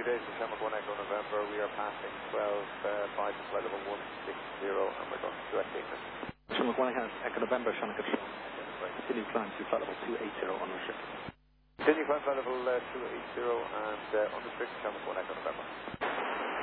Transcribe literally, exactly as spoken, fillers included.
days to Shamrock one Echo November. We are passing twelve five uh, to flight level one six zero, and we're going to direct Ignis. Shamrock one Echo November, Shamrock Control. Continue climb to flight level two eight zero unrestricted. Continue climb flight level uh, two eight zero and uh, unrestricted Shamrock one Echo November.